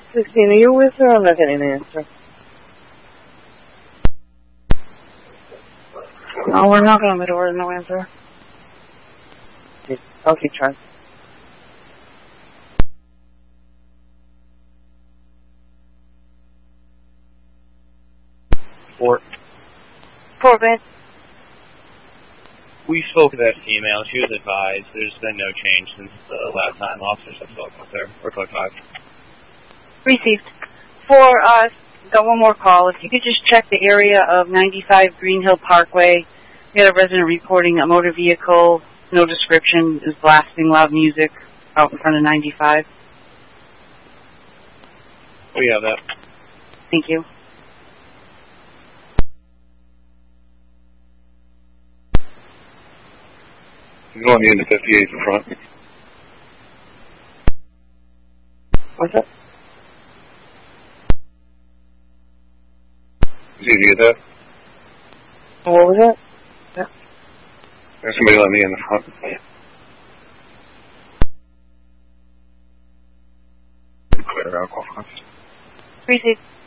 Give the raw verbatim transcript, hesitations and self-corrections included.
sixteen, are you with her? I'm not getting an answer. No, we're knocking on the door. No answer. Okay, try. Four. Four, Ben. We spoke to that female. She was advised. There's been no change since the last time officers have spoken with her. Or code five. Received. For us, got one more call. If you could just check the area of ninety-five Green Hill Parkway. We had a resident reporting a motor vehicle, no description, is blasting loud music out in front of ninety-five. We have that. Thank you. He's going into fifty-eight in front. What's that? Did you get that? What was that? Yeah. There's somebody let me in the front. Clear out, call front. Received.